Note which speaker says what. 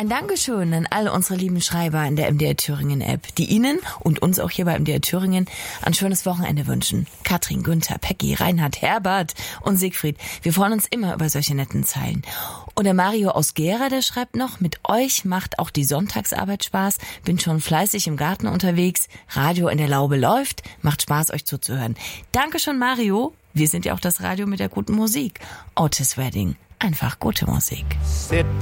Speaker 1: Ein Dankeschön an all unsere lieben Schreiber in der MDR Thüringen App, die Ihnen und uns auch hier bei MDR Thüringen ein schönes Wochenende wünschen. Katrin, Günther, Peggy, Reinhard, Herbert und Siegfried. Wir freuen uns immer über solche netten Zeilen. Und der Mario aus Gera, der schreibt noch, mit euch macht auch die Sonntagsarbeit Spaß. Bin schon fleißig im Garten unterwegs. Radio in der Laube läuft. Macht Spaß, euch zuzuhören. Dankeschön, Mario. Wir sind ja auch das Radio mit der guten Musik. Otis Redding. Einfach gute Musik.
Speaker 2: Sit